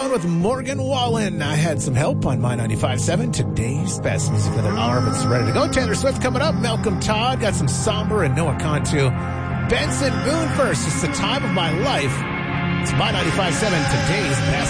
Alone with Morgan Wallen. I had some help on My 95.7. Today's best music of the hour, but it's ready to go. Taylor Swift coming up. Malcolm Todd got some Somber and Noah Contu. Benson Boone first. It's the time of my life. It's My 95.7. Today's best.